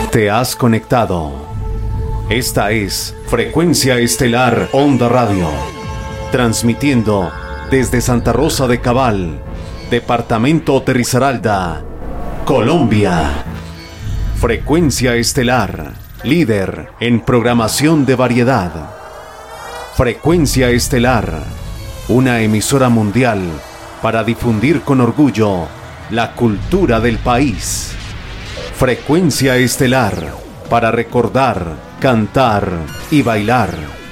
Te has conectado. Esta es Frecuencia Estelar Onda Radio, transmitiendo desde Santa Rosa de Cabal, departamento de Risaralda, Colombia. Frecuencia Estelar, líder en programación de variedad. Frecuencia Estelar, una emisora mundial para difundir con orgullo la cultura del país. Frecuencia Estelar, para recordar, cantar y bailar.